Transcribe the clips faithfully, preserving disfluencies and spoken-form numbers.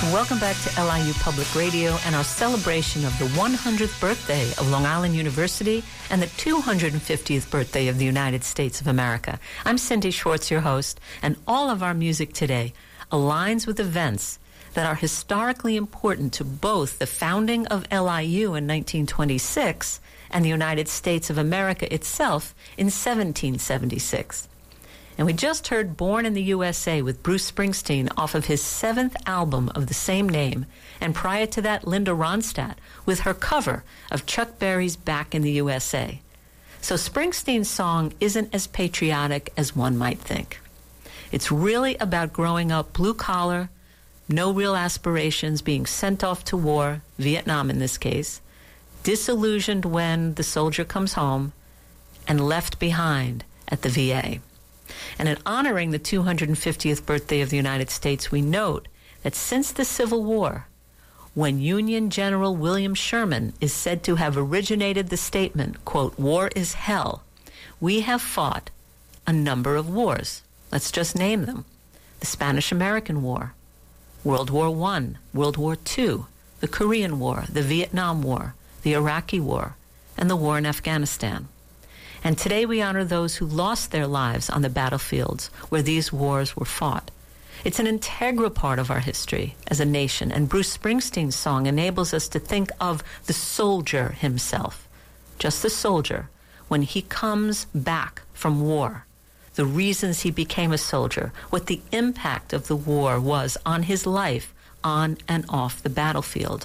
Welcome back to L I U Public Radio and our celebration of the one hundredth birthday of Long Island University and the two hundred fiftieth birthday of the United States of America. I'm Cindy Schwartz, your host, and all of our music today aligns with events that are historically important to both the founding of L I U in nineteen twenty-six and the United States of America itself in seventeen seventy-six. And we just heard Born in the U S A with Bruce Springsteen off of his seventh album of the same name, and prior to that, Linda Ronstadt with her cover of Chuck Berry's Back in the U S A. So Springsteen's song isn't as patriotic as one might think. It's really about growing up blue-collar, no real aspirations, being sent off to war, Vietnam in this case, disillusioned when the soldier comes home, and left behind at the V A. And in honoring the two hundred fiftieth birthday of the United States, we note that since the Civil War, when Union General William Sherman is said to have originated the statement, quote, "War is hell," we have fought a number of wars. Let's just name them. The Spanish-American War, World War One, World War Two, the Korean War, the Vietnam War, the Iraqi War, and the war in Afghanistan. And today we honor those who lost their lives on the battlefields where these wars were fought. It's an integral part of our history as a nation, and Bruce Springsteen's song enables us to think of the soldier himself, just the soldier, when he comes back from war, the reasons he became a soldier, what the impact of the war was on his life on and off the battlefield.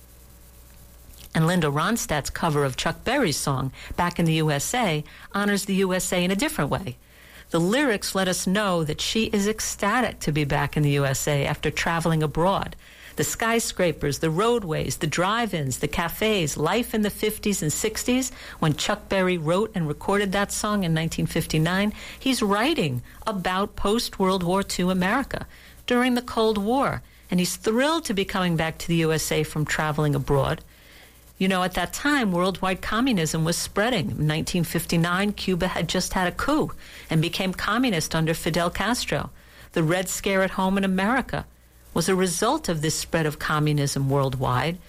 And Linda Ronstadt's cover of Chuck Berry's song, Back in the U S A, honors the U S A in a different way. The lyrics let us know that she is ecstatic to be back in the U S A after traveling abroad. The skyscrapers, the roadways, the drive-ins, the cafes, life in the fifties and sixties. When Chuck Berry wrote and recorded that song in nineteen fifty-nine, he's writing about post-World War Two America during the Cold War. And he's thrilled to be coming back to the U S A from traveling abroad. You know, at that time, worldwide communism was spreading. In nineteen fifty-nine, Cuba had just had a coup and became communist under Fidel Castro. The Red Scare at home in America was a result of this spread of communism worldwide.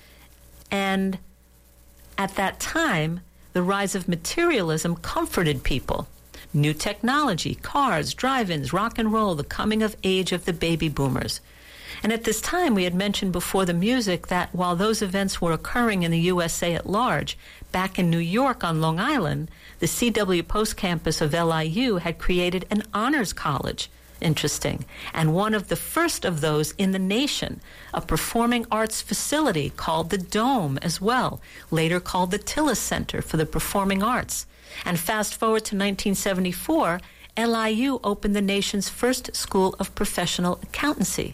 And at that time, the rise of materialism comforted people. New technology, cars, drive-ins, rock and roll, the coming of age of the baby boomers. And at this time, we had mentioned before the music that while those events were occurring in the U S A at large, back in New York on Long Island, the C W Post campus of L I U had created an honors college. Interesting. And one of the first of those in the nation, a performing arts facility called the Dome as well, later called the Tillis Center for the Performing Arts. And fast forward to nineteen seventy-four, L I U opened the nation's first school of professional accountancy.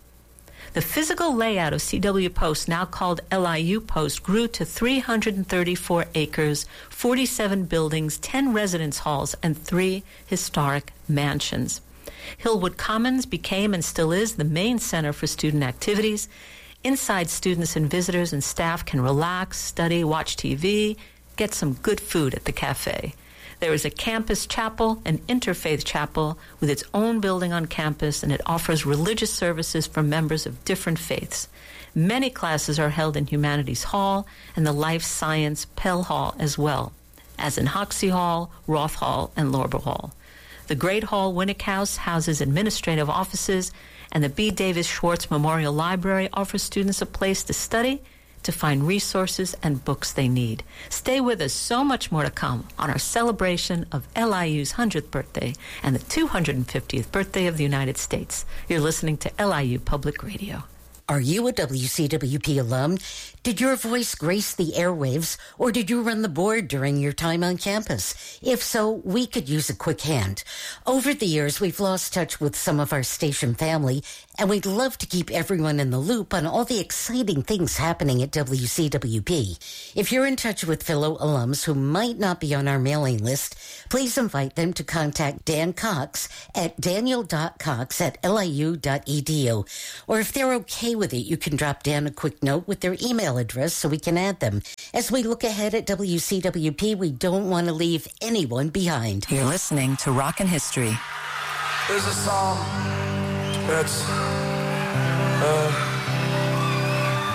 The physical layout of C W Post, now called L I U Post, grew to three hundred thirty-four acres, forty-seven buildings, ten residence halls, and three historic mansions. Hillwood Commons became and still is the main center for student activities. Inside, students and visitors and staff can relax, study, watch T V, get some good food at the cafe. There is a campus chapel, an interfaith chapel, with its own building on campus, and it offers religious services for members of different faiths. Many classes are held in Humanities Hall and the Life Science Pell Hall as well, as in Hoxie Hall, Roth Hall, and Lorber Hall. The Great Hall Winnick House houses administrative offices, and the B. Davis Schwartz Memorial Library offers students a place to study, to find resources and books they need. Stay with us, so much more to come on our celebration of L I U's one hundredth birthday and the two hundred fiftieth birthday of the United States. You're listening to L I U Public Radio. Are you a W C W P alum? Did your voice grace the airwaves, or did you run the board during your time on campus? If so, we could use a quick hand. Over the years, we've lost touch with some of our station family, and we'd love to keep everyone in the loop on all the exciting things happening at W C W P. If you're in touch with fellow alums who might not be on our mailing list, please invite them to contact Dan Cox at daniel dot cox at l i u dot e d u. Or if they're okay with it, you can drop Dan a quick note with their email address so we can add them. As we look ahead at W C W P, we don't want to leave anyone behind. You're listening to Rockin' History. There's a song that's uh,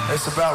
It's about